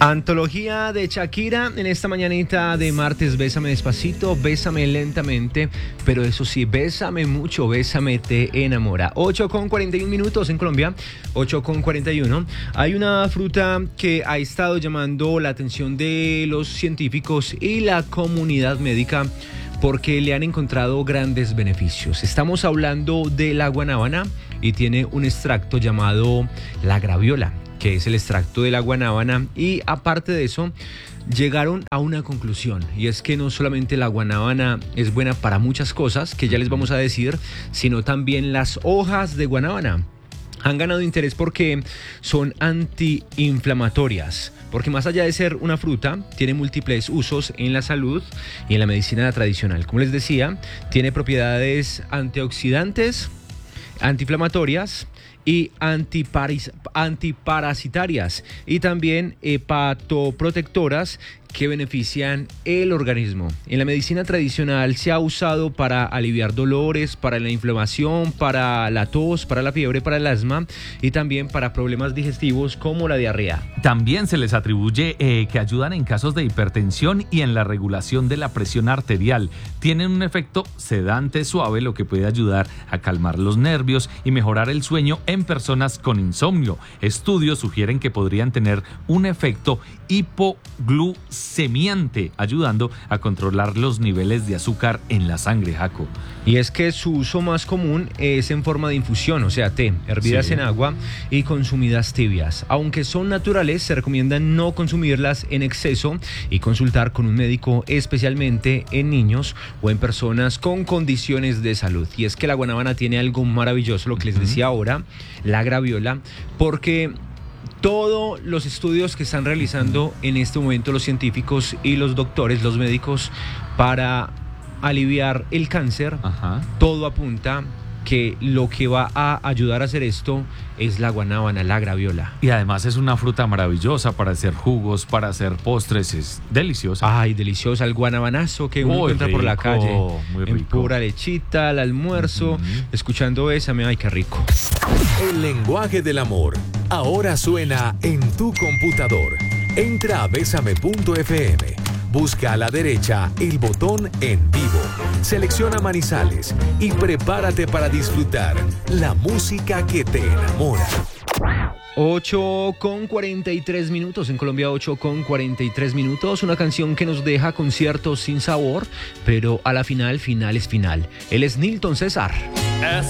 Antología de Shakira en esta mañanita de martes. Bésame despacito, bésame lentamente, pero eso sí, bésame mucho, bésame te enamora. 8:41 minutos en Colombia, 8:41. Hay una fruta que ha estado llamando la atención de los científicos y la comunidad médica porque le han encontrado grandes beneficios. Estamos hablando de la guanábana y tiene un extracto llamado la graviola, que es el extracto de la guanábana, y aparte de eso llegaron a una conclusión, y es que no solamente la guanábana es buena para muchas cosas que ya les vamos a decir, sino también las hojas de guanábana han ganado interés porque son antiinflamatorias, porque más allá de ser una fruta, tiene múltiples usos en la salud y en la medicina tradicional. Como les decía, tiene propiedades antioxidantes, antiinflamatorias y antiparasitarias, y también hepatoprotectoras que benefician el organismo. En la medicina tradicional se ha usado para aliviar dolores, para la inflamación, para la tos, para la fiebre, para el asma y también para problemas digestivos como la diarrea. También se les atribuye que ayudan en casos de hipertensión y en la regulación de la presión arterial. Tienen un efecto sedante suave, lo que puede ayudar a calmar los nervios y mejorar el sueño en personas con insomnio. Estudios sugieren que podrían tener un efecto hipoglucemiante, ayudando a controlar los niveles de azúcar en la sangre, Jaco. Y es que su uso más común es en forma de infusión, o sea, té, hervidas en agua y consumidas tibias. Aunque son naturales, se recomienda no consumirlas en exceso y consultar con un médico, especialmente en niños o en personas con condiciones de salud. Y es que la guanábana tiene algo maravilloso, lo que les decía ahora, la graviola, porque todos los estudios que están realizando en este momento los científicos y los doctores, los médicos, para aliviar el cáncer, todo apunta que lo que va a ayudar a hacer esto es la guanábana, la graviola. Y además es una fruta maravillosa para hacer jugos, para hacer postres, es deliciosa. Ay, deliciosa, el guanabanazo que uno encuentra por la calle, muy rico. En pura lechita, al almuerzo, escuchando Bésame, ay, qué rico. El lenguaje del amor ahora suena en tu computador. Entra a besame.fm. Busca a la derecha el botón En Vivo, selecciona Manizales y prepárate para disfrutar la música que te enamora. 8:43 minutos en Colombia, 8:43 minutos. Una canción que nos deja conciertos sin sabor, pero a la final es final. Él es Nilton César. Es